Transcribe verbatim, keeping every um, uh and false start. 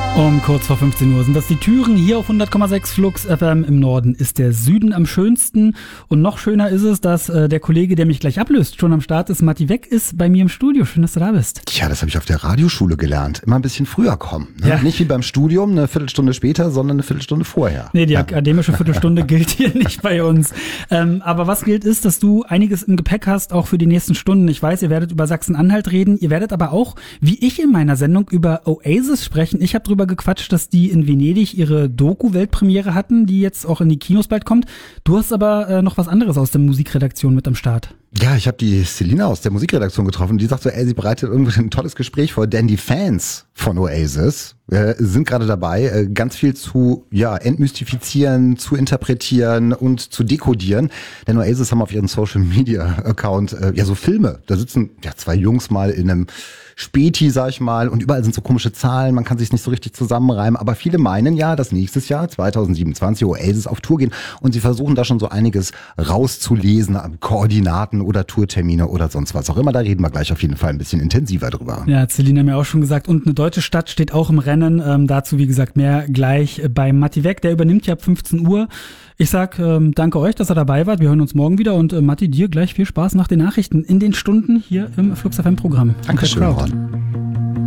Um kurz vor fünfzehn Uhr sind das die Türen. Hier auf hundert Komma sechs Flux F M im Norden ist der Süden am schönsten. Und noch schöner ist es, dass äh, der Kollege, der mich gleich ablöst, schon am Start ist. Matti Weck ist bei mir im Studio. Schön, dass du da bist. Tja, das habe ich auf der Radioschule gelernt. Immer ein bisschen früher kommen. Ne? Ja. Nicht wie beim Studium, eine Viertelstunde später, sondern eine Viertelstunde vorher. Nee, die ja. akademische Viertelstunde gilt hier nicht bei uns. Ähm, aber was gilt ist, dass du einiges im Gepäck hast, auch für die nächsten Stunden. Ich weiß, ihr werdet über Sachsen-Anhalt reden. Ihr werdet aber auch, wie ich in meiner Sendung, über Oasis sprechen. Ich habe drüber gequatscht, dass die in Venedig ihre Doku-Weltpremiere hatten, die jetzt auch in die Kinos bald kommt. Du hast aber äh, noch was anderes aus der Musikredaktion mit am Start. Ja, ich habe die Selina aus der Musikredaktion getroffen. Die sagt so, ey, sie bereitet irgendwie ein tolles Gespräch vor, denn die Fans von Oasis äh, sind gerade dabei, äh, ganz viel zu ja entmystifizieren, zu interpretieren und zu dekodieren. Denn Oasis haben auf ihren Social-Media-Account äh, ja so Filme. Da sitzen ja zwei Jungs mal in einem Späti, sag ich mal, und überall sind so komische Zahlen, man kann sich nicht so richtig zusammenreimen, aber viele meinen ja, dass nächstes Jahr, zwanzig siebenundzwanzig, Oasis auf Tour gehen und sie versuchen da schon so einiges rauszulesen, Koordinaten oder Tourtermine oder sonst was auch immer, da reden wir gleich auf jeden Fall ein bisschen intensiver drüber. Ja, hat Selina mir auch schon gesagt, und eine deutsche Stadt steht auch im Rennen, ähm, dazu wie gesagt mehr gleich bei Matti Weck, der übernimmt ja ab fünfzehn Uhr. Ich sag ähm, danke euch, dass ihr dabei wart, wir hören uns morgen wieder und äh, Matti, dir gleich viel Spaß nach den Nachrichten in den Stunden hier im Flux F M Programm. Dankeschön.